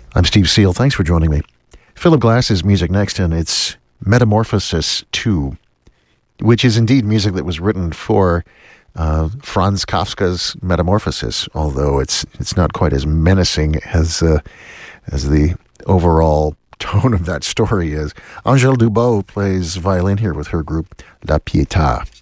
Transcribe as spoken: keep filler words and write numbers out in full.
I'm Steve Seal. Thanks for joining me. Philip Glass's music next, and it's Metamorphosis two, which is indeed music that was written for uh, Franz Kafka's Metamorphosis, although it's it's not quite as menacing as uh, as the overall tone of that story is. Angèle Dubot plays violin here with her group La Pietà.